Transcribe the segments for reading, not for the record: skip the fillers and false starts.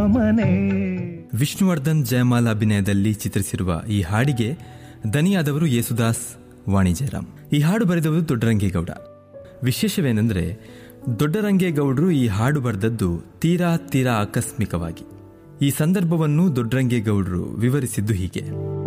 ವಿಷ್ಣುವರ್ಧನ್ ಜಯಮಾಲ ಅಭಿನಯದಲ್ಲಿ ಚಿತ್ರಿಸಿರುವ ಈ ಹಾಡಿಗೆ ದನಿಯಾದವರು ಯೇಸುದಾಸ್, ವಾಣಿ ಜಯರಾಮ್. ಈ ಹಾಡು ಬರೆದವರು ದೊಡ್ಡರಂಗೇಗೌಡ. ವಿಶೇಷವೇನೆಂದರೆ ದೊಡ್ಡರಂಗೇಗೌಡರು ಈ ಹಾಡು ಬರೆದದ್ದು ತೀರಾ ಆಕಸ್ಮಿಕವಾಗಿ. ಈ ಸಂದರ್ಭವನ್ನು ದೊಡ್ಡರಂಗೇಗೌಡರು ವಿವರಿಸಿದ್ದು ಹೀಗೆ: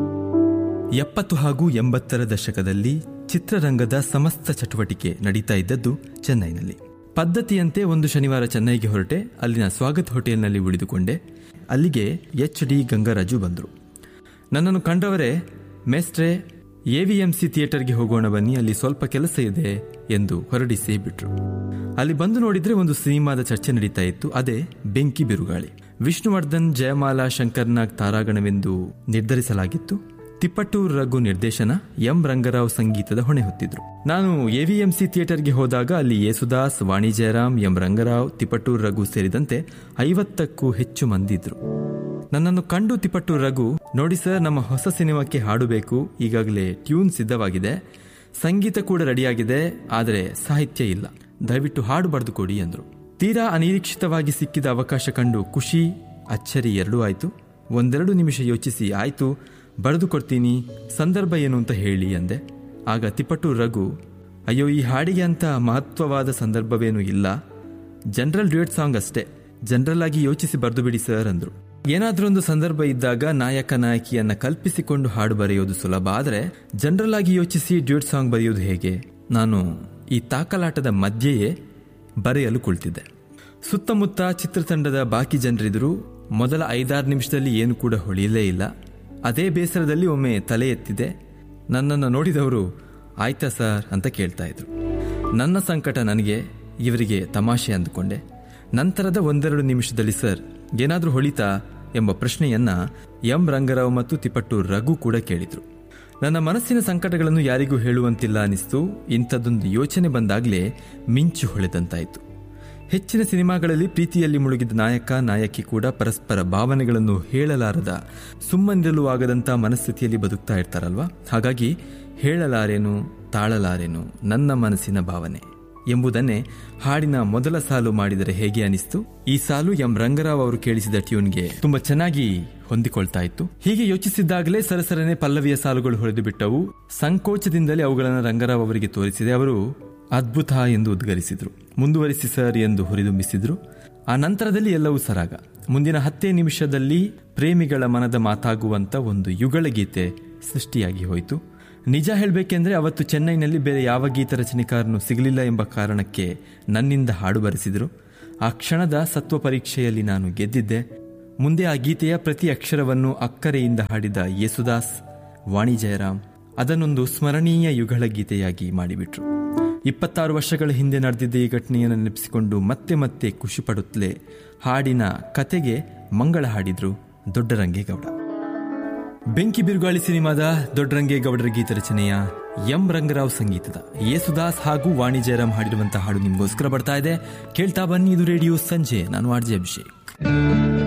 70 ಹಾಗೂ 80ರ ದಶಕದಲ್ಲಿ ಚಿತ್ರರಂಗದ ಸಮಸ್ತ ಚಟುವಟಿಕೆ ನಡೀತಾ ಇದ್ದದ್ದು ಚೆನ್ನೈನಲ್ಲಿ. ಪದ್ಧತಿಯಂತೆ ಒಂದು ಶನಿವಾರ ಚೆನ್ನೈಗೆ ಹೊರಟೆ. ಅಲ್ಲಿನ ಸ್ವಾಗತ್ ಹೋಟೆಲ್ನಲ್ಲಿ ಉಳಿದುಕೊಂಡೆ. ಅಲ್ಲಿಗೆ HD ಗಂಗರಾಜು ಬಂದರು. ನನ್ನನ್ನು ಕಂಡವರೇ, ಮೇಸ್ಟ್ರೆ, AVMC ಥಿಯೇಟರ್ಗೆ ಹೋಗೋಣ ಬನ್ನಿ, ಅಲ್ಲಿ ಸ್ವಲ್ಪ ಕೆಲಸ ಇದೆ ಎಂದು ಹೊರಡಿಸಿ ಬಿಟ್ರು. ಅಲ್ಲಿ ಬಂದು ನೋಡಿದ್ರೆ ಒಂದು ಸಿನಿಮಾದ ಚರ್ಚೆ ನಡೀತಾ ಇತ್ತು. ಅದೇ ಬೆಂಕಿ ಬಿರುಗಾಳಿ. ವಿಷ್ಣುವರ್ಧನ್ ಜಯಮಾಲಾ ಶಂಕರ್ನಾಗ್ ತಾರಾಗಣವೆಂದು ನಿರ್ಧರಿಸಲಾಗಿತ್ತು. ತಿಪಟೂರ್ ರಘು ನಿರ್ದೇಶನ, ಎಂ ರಂಗರಾವ್ ಸಂಗೀತದ ಹೊಣೆ ಹೊತ್ತಿದ್ರು. ನಾನು AVMC ಥಿಯೇಟರ್ಗೆ ಹೋದಾಗ ಅಲ್ಲಿ ಯೇಸುದಾಸ್, ವಾಣಿ ಜಯರಾಮ್, ಎಂ ರಂಗರಾವ್, ತಿಪಟೂರ್ ರಘು ಸೇರಿದಂತೆ 50ಕ್ಕೂ ಹೆಚ್ಚು ಮಂದಿ ಇದ್ರು. ನನ್ನನ್ನು ಕಂಡು ತಿಪಟೂರ್ ರಘು, ನೋಡಿ ಸರ್, ನಮ್ಮ ಹೊಸ ಸಿನಿಮಾಕ್ಕೆ ಹಾಡು ಬೇಕು, ಈಗಾಗಲೇ ಟ್ಯೂನ್ ಸಿದ್ಧವಾಗಿದೆ, ಸಂಗೀತ ಕೂಡ ರೆಡಿಯಾಗಿದೆ, ಆದರೆ ಸಾಹಿತ್ಯ ಇಲ್ಲ, ದಯವಿಟ್ಟು ಹಾಡು ಬರೆದುಕೊಡಿ ಎಂದರು. ತೀರಾ ಅನಿರೀಕ್ಷಿತವಾಗಿ ಸಿಕ್ಕಿದ ಅವಕಾಶ ಕಂಡು ಖುಷಿ, ಅಚ್ಚರಿ ಎರಡೂ ಆಯಿತು. 1-2 ನಿಮಿಷ ಯೋಚಿಸಿ, ಆಯಿತು ಬರೆದು ಕೊಡ್ತೀನಿ, ಸಂದರ್ಭ ಏನು ಅಂತ ಹೇಳಿ ಅಂದೆ. ಆಗ ತಿಪಟೂರ್ ರಘು, ಅಯ್ಯೋ, ಈ ಹಾಡಿಗೆ ಅಂತ ಮಹತ್ವವಾದ ಸಂದರ್ಭವೇನೂ ಇಲ್ಲ, ಜನರಲ್ ಡ್ಯೂಯೆಟ್ ಸಾಂಗ್ ಅಷ್ಟೇ, ಜನರಲ್ ಆಗಿ ಯೋಚಿಸಿ ಬರೆದು ಬಿಡಿ ಸರ್ ಅಂದರು. ಏನಾದ್ರೊಂದು ಸಂದರ್ಭ ಇದ್ದಾಗ ನಾಯಕ ನಾಯಕಿಯನ್ನ ಕಲ್ಪಿಸಿಕೊಂಡು ಹಾಡು ಬರೆಯೋದು ಸುಲಭ, ಆದರೆ ಜನರಲ್ ಆಗಿ ಯೋಚಿಸಿ ಡ್ಯೂಯೆಟ್ ಸಾಂಗ್ ಬರೆಯೋದು ಹೇಗೆ? ನಾನು ಈ ತಾಕಲಾಟದ ಮಧ್ಯೆಯೇ ಬರೆಯಲು ಕುಳಿತಿದ್ದೆ. ಸುತ್ತಮುತ್ತ ಚಿತ್ರತಂಡದ ಬಾಕಿ ಜನರಿದ್ರು. ಮೊದಲ 5-6 ನಿಮಿಷದಲ್ಲಿ ಏನು ಕೂಡ ಹೊಳೆಯಲೇ ಇಲ್ಲ. ಅದೇ ಬೇಸರದಲ್ಲಿ ಒಮ್ಮೆ ತಲೆ ಎತ್ತಿದೆ. ನನ್ನನ್ನು ನೋಡಿದವರು ಆಯ್ತಾ ಸರ್ ಅಂತ ಕೇಳ್ತಾ ಇದ್ರು. ನನ್ನ ಸಂಕಟ ನನಗೆ, ಇವರಿಗೆ ತಮಾಷೆ ಅಂದುಕೊಂಡೆ. ನಂತರದ 1-2 ನಿಮಿಷದಲ್ಲಿ ಸರ್ ಏನಾದರೂ ಹೊಳಿತಾ ಎಂಬ ಪ್ರಶ್ನೆಯನ್ನ ಎಂ ರಂಗರಾವ್ ಮತ್ತು ತಿಪಟೂರ್ ರಘು ಕೂಡ ಕೇಳಿದ್ರು. ನನ್ನ ಮನಸ್ಸಿನ ಸಂಕಟಗಳನ್ನು ಯಾರಿಗೂ ಹೇಳುವಂತಿಲ್ಲ ಅನಿಸ್ತು. ಇಂಥದ್ದೊಂದು ಯೋಚನೆ ಬಂದಾಗಲೇ ಮಿಂಚು ಹೊಳೆದಂತಾಯಿತು. ಹೆಚ್ಚಿನ ಸಿನಿಮಾಗಳಲ್ಲಿ ಪ್ರೀತಿಯಲ್ಲಿ ಮುಳುಗಿದ ನಾಯಕ ನಾಯಕಿ ಕೂಡ ಪರಸ್ಪರ ಭಾವನೆಗಳನ್ನು ಹೇಳಲಾರದ, ಸುಮ್ಮನಿರಲು ಆಗದಂಥ ಮನಸ್ಥಿತಿಯಲ್ಲಿ ಬದುಕ್ತಾ ಇರ್ತಾರಲ್ವಾ. ಹಾಗಾಗಿ ಹೇಳಲಾರೇನು, ತಾಳಲಾರೇನು ನನ್ನ ಮನಸ್ಸಿನ ಭಾವನೆ ಎಂಬುದನ್ನೇ ಹಾಡಿನ ಮೊದಲ ಸಾಲು ಮಾಡಿದರೆ ಹೇಗೆ ಅನಿಸ್ತು. ಈ ಸಾಲು ಎಂ ರಂಗರಾವ್ ಅವರು ಕೇಳಿಸಿದ ಟ್ಯೂನ್ಗೆ ತುಂಬಾ ಚೆನ್ನಾಗಿ ಹೊಂದಿಕೊಳ್ತಾ ಇತ್ತು. ಹೀಗೆ ಯೋಚಿಸಿದ್ದಾಗಲೇ ಸರಸರನೆ ಪಲ್ಲವಿಯ ಸಾಲುಗಳು ಹೊಳೆದು ಬಿಟ್ಟವು. ಸಂಕೋಚದಿಂದಲೇ ಅವುಗಳನ್ನು ರಂಗರಾವ್ ಅವರಿಗೆ ತೋರಿಸಿದೆ. ಅವರು ಅದ್ಭುತ ಎಂದು ಉದ್ಗರಿಸಿದ್ರು. ಮುಂದುವರಿಸಿ ಸರ್ ಎಂದು ಹುರಿದುಂಬಿಸಿದ್ರು. ಆ ನಂತರದಲ್ಲಿ ಎಲ್ಲವೂ ಸರಾಗ. ಮುಂದಿನ 10 ನಿಮಿಷದಲ್ಲಿ ಪ್ರೇಮಿಗಳ ಮನದ ಮಾತಾಗುವಂತ ಒಂದು ಯುಗಳ ಗೀತೆ ಸೃಷ್ಟಿಯಾಗಿ ಹೋಯಿತು. ನಿಜ ಹೇಳಬೇಕೆಂದ್ರೆ ಅವತ್ತು ಚೆನ್ನೈನಲ್ಲಿ ಬೇರೆ ಯಾವ ಗೀತ ರಚನೆಕಾರನು ಸಿಗಲಿಲ್ಲ ಎಂಬ ಕಾರಣಕ್ಕೆ ನನ್ನಿಂದ ಹಾಡು ಬರೆಸಿದ್ರು. ಆ ಕ್ಷಣದ ಸತ್ವ ಪರೀಕ್ಷೆಯಲ್ಲಿ ನಾನು ಗೆದ್ದಿದ್ದೆ. ಮುಂದೆ ಆ ಗೀತೆಯ ಪ್ರತಿ ಅಕ್ಷರವನ್ನು ಅಕ್ಕರೆಯಿಂದ ಹಾಡಿದ ಯೇಸುದಾಸ್, ವಾಣಿ ಜಯರಾಮ್ ಅದನ್ನೊಂದು ಸ್ಮರಣೀಯ ಯುಗಳ ಗೀತೆಯಾಗಿ ಮಾಡಿಬಿಟ್ರು. 26 ವರ್ಷಗಳ ಹಿಂದೆ ನಡೆದಿದ್ದ ಈ ಘಟನೆಯನ್ನು ನೆನಪಿಸಿಕೊಂಡು ಮತ್ತೆ ಮತ್ತೆ ಖುಷಿ ಪಡುತ್ತಲೇ ಹಾಡಿನ ಕತೆಗೆ ಮಂಗಳ ಹಾಡಿದ್ರು ದೊಡ್ಡರಂಗೇಗೌಡ. ಬೆಂಕಿ ಬಿರುಗಾಳಿ ಸಿನಿಮಾದ ದೊಡ್ಡರಂಗೇಗೌಡರ ಗೀತ ರಚನೆಯ ಎಂ ರಂಗರಾವ್ ಸಂಗೀತದ ಯೇಸುದಾಸ್ ಹಾಗೂ ವಾಣಿ ಜಯರಾಮ್ ಹಾಡಿರುವಂತಹ ಹಾಡು ನಿಮಗೋಸ್ಕರ ಬರ್ತಾ ಇದೆ. ಕೇಳ್ತಾ ಬನ್ನಿ, ಇದು ರೇಡಿಯೋ ಸಂಜೆ. ನಾನು RJ ಅಭಿಷೇಕ್.